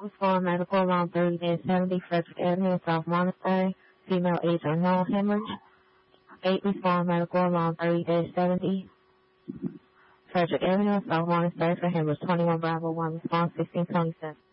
Respond medical around 30-70 Frederick Avenue, South Monastery. Female age unknown, hemorrhage. 8. Respond medical around 30-70 Frederick Avenue, South Monastery for hemorrhage. 21 Bravo 1. Response 1627.